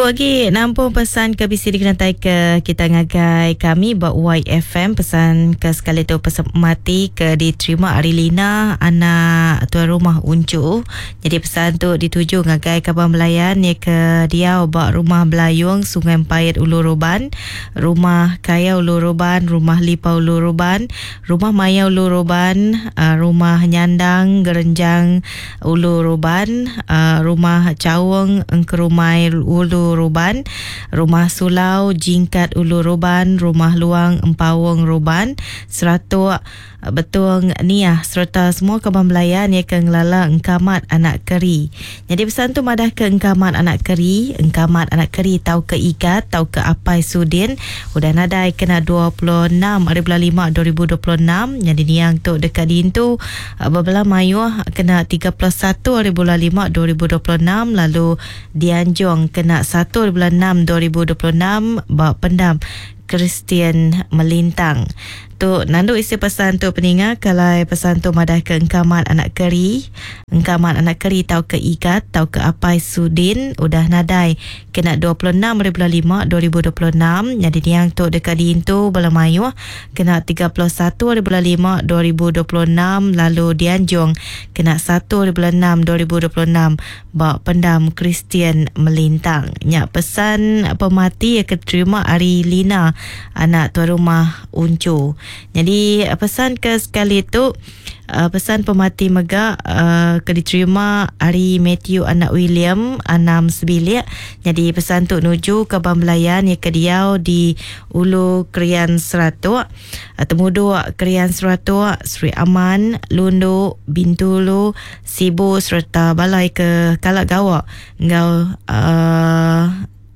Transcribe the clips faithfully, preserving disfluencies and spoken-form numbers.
Tu lagi nampung pesan ke bisi dikenai ke kita ngagai kami buat Y F M pesan ke sekali tu pesan mati ke diterima Arilina anak tuan rumah Uncu. Jadi pesan tu dituju ngagai kabar melayan ya ke dia buat rumah Belayung Sungai Empayat Ulu Roban, rumah Kaya Ulu Roban, rumah Lipa Ulu Roban, rumah Maya Ulu Roban, uh, rumah Nyandang Gerenjang Ulu Roban, uh, rumah Cawang Engkerumai Ulu Roban, rumah Sulau Jingkat Ulu Roban, rumah Luang Empawang Roban, Seratuk Betung Niah serta semua kabar melayan ya ke ngelala Engkamat Anak Keri. Jadi pesan tu madah ke Engkamat Anak Keri, Engkamat Anak Keri tahu ke Ikat, tahu ke Apai Sudin, udah nadai kena dua puluh enam hari bulan lima dua ribu dua puluh enam. Jadi niang tu dekat dintu bebelah mayuh kena tiga puluh satu hari bulan lima dua ribu dua puluh enam, lalu Dianjong kena satu hari bulan enam dua ribu dua puluh enam, bak pendam Kristian Melintang. Tu nandu isi pesan tu peningat kalau pesan tu madah ke Engkamat Anak Keri, Engkamat Anak Keri tahu ke Ikat, tahu ke Apai Sudin, udah nadai kena dua puluh enam hari bulan lima dua ribu dua puluh enam. Jadi yang tu dekat dintu Belamayu kena tiga puluh satu hari bulan lima dua ribu dua puluh enam, lalu Dianjong kena satu hari bulan enam dua ribu dua puluh enam, bak pendam Kristian Melintang. Nyak pesan pemati ya keterima Arilina anak tuan rumah Uncu. Jadi pesan ke sekali tu uh, pesan pemati megak uh, ke diterima Ari Matthew anak William enam sebilik. Jadi pesan tu nuju ke Bamlayan ya ke Diau di Ulu Krian Seratuk, Temudu Krian Seratuk, Sri Aman, Lundu, Bintulu, Sibu serta balai ke Kalak Gawak ngau uh,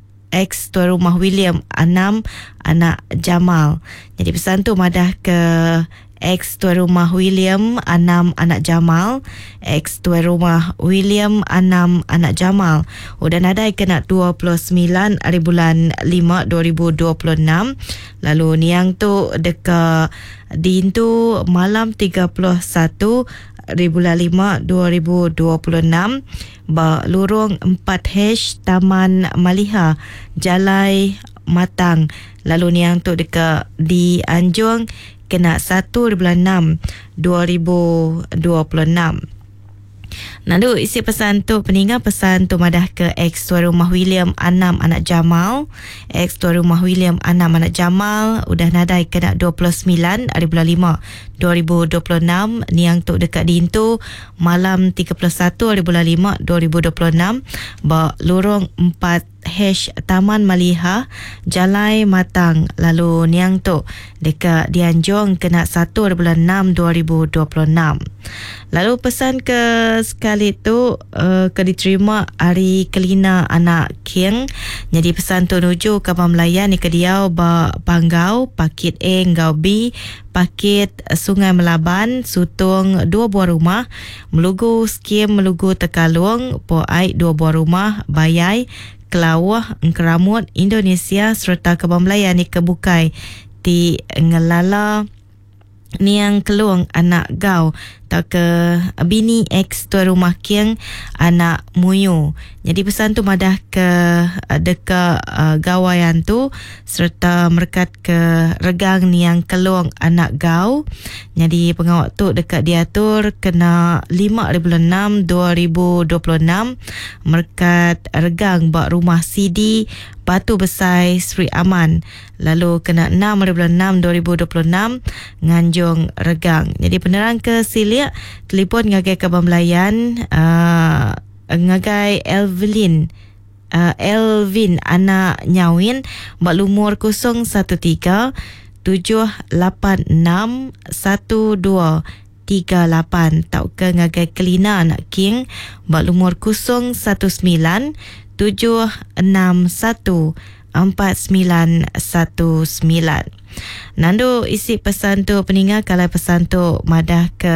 ex tuan rumah William enam anak Jamal. Jadi pesan tu madah ke ex tuan rumah William enam anak Jamal, ex tuan rumah William enam anak Jamal. Udah nadai kena dua puluh sembilan hari bulan lima dua ribu dua puluh enam. Lalu niang tu dekat dintu malam tiga puluh satu hari bulan lima dua ribu dua puluh enam, ba lorong empat H Taman Maliha, Jalai Matang. Lalu niang tu dekat di Anjung kena satu bulan enam dua ribu dua puluh enam. Nandu isi pesan tu peninggal pesan tu madah ke ex tuan rumah William enam anak Jamal, ex tuan rumah William enam anak Jamal, udah nadai kena dua puluh sembilan hari bulan lima dua ribu dua puluh enam. Niang tu dekat dintu malam tiga puluh satu hari bulan lima dua ribu dua puluh enam, ba lorong empat H Taman Maliha, Jalai Matang. Lalu niang tu dekat Dianjong kena satu hari bulan enam dua ribu dua puluh enam. Lalu pesan ke sekali tu uh, ke diterima Ari Kelina anak King. Jadi pesan tu nuju kapal Melayan ni ke Diau ba Panggau, Pakit A Ngau B, Pakit Sungai Melaban, Sutung dua buah rumah, Melugu Skim Melugu Tekalung, Po Aik dua buah rumah, Bayai Kelawah Engkeramut Indonesia serta kapal Melayan ni ke Bukai di Ngelala Niang Keluang anak Gau, tak ke bini ex tuan rumah Kiang anak Muyu. Jadi pesan tu madah ke uh, dekat uh, gawayan tu serta merekat ke Regang Niang Keluang anak Gau. Jadi pengawak tu dekat diatur kena lima hari bulan enam dua ribu dua puluh enam, merekat Regang bak rumah Sidi Batu Besai Sri Aman. Lalu kena enam hari bulan enam dua ribu dua puluh enam, Nganjung Regang. Jadi penerang ke Silia telefon ngagai kabar Melayan uh, ngagai Elvin uh, Elvin anak Nyawin, bak lumur kosong satu tiga tujuh lapan enam satu dua tiga lapan. Tau ke ngagai Kelina anak King, bak lumur kosong satu sembilan tujuh enam satu empat sembilan satu sembilan. Nando isi pesan tu peningat kalau pesan tu madah ke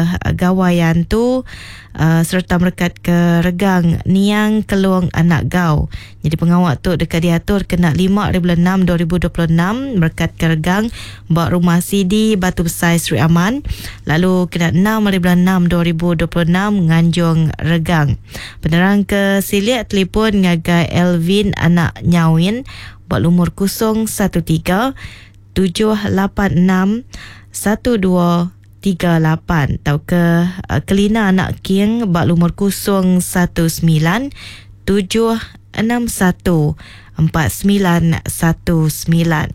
gawayan tu uh, serta merekat ke regang niang keluang anak gau. Jadi pengawak tu dekat diatur kena lima hari bulan enam dua ribu dua puluh enam merekat ke regang bak rumah C D Batu Besar Sri Aman. Lalu kena enam hari bulan enam dua ribu dua puluh enam Nganjung Regang. Penerang ke Siliat telefon ngagai Elvin anak Nyawin bak lumur kosong satu tiga tujuh lapan enam satu dua tiga lapan atau ke uh, Kelina anak King bak lumur kosong satu sembilan tujuh enam satu empat sembilan satu sembilan.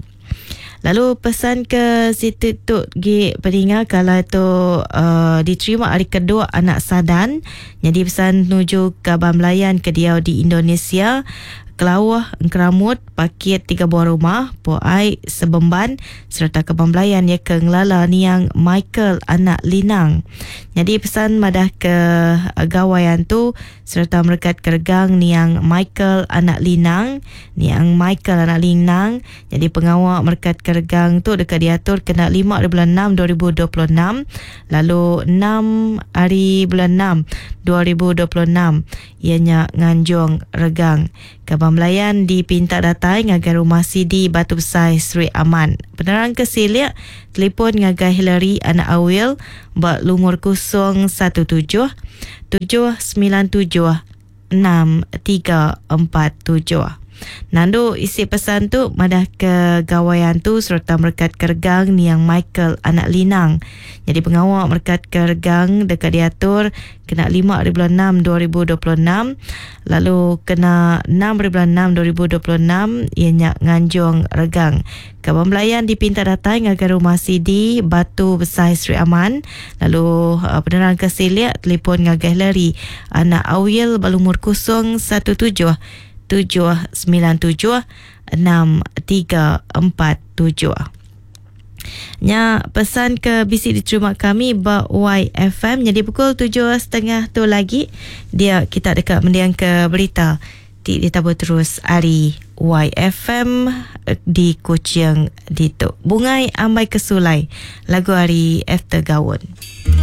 Lalu pesan ke situ tu gi peringat kalau tu uh, diterima hari kedua anak Sadan. Jadi pesan menuju Kabar Melayan ke Diau di Indonesia. Kelawah, Keramut, Pakit, tiga buah rumah, Poai, Sebemban, serta Kabar Melayan ya ke Ngelala Niang Michael anak Linang. Jadi pesan madah ke gawayan tu serta merekat ke regang Niang Michael anak Linang, Niang Michael anak Linang. Jadi pengawak merekat ke regang tu dekat diatur kena lima hari bulan enam dua ribu dua puluh enam, lalu enam hari bulan enam dua ribu dua puluh enam ianya Nganjung Regang. Kabar Melayan dipinta datang ngagai rumah C D Batu Besar Sri Aman. Penerang ke Silia telefon ngagai Hillary anak Awil bak lumur kosong satu tujuh tujuh sembilan tujuh enam tiga empat tujuh. Nando isi pesan tu madah ke gawayan tu serta merekat ke regang Niang Michael anak Linang. Jadi pengawak merekat ke regang dekat diatur kena lima hari bulan enam dua ribu dua puluh enam, lalu kena enam hari bulan enam dua ribu dua puluh enam ianya Nganjung Regang. Kabar Melayan dipinta datang ke rumah C D Batu Besar Sri Aman. Lalu uh, penerang ke Siliat telefon ngagai Hillary anak Awil balumur kosong satu tujuh tujuh sembilan tujuh enam tiga empat tujuh. Nya pesan ke bisik diterima kami bak Y F M. Jadi pukul tujuh setengah tu lagi dia kita dekat mendiang ke berita di ditabur terus hari Y F M di Kuching Dituk. Bungai Ambai Kesulai lagu hari After Gawon.